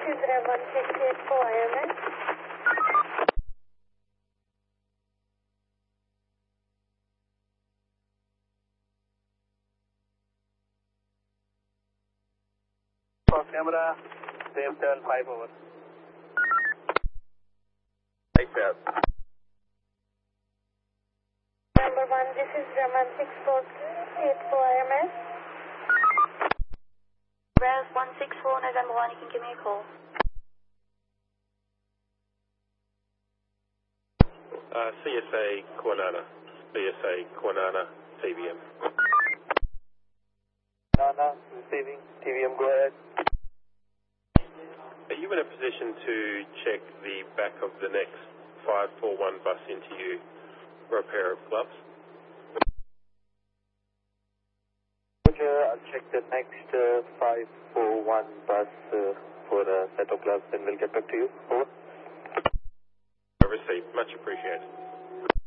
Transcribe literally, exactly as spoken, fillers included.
is Rev one six eight four I M S. For camera, same turn five over. Like that. Number one, this is Rev one six four eight four I M S. Rev one six four November one, you can give me a call. Uh, C S A Quinana, C S A Quinana, T V M. Nana, receiving, T V M, go ahead. Are you in a position to check the back of the next five four one bus into you for a pair of gloves? Roger, I'll check the next uh, five four one bus uh, for a set of gloves and we'll get back to you. Over. Received. Much appreciated.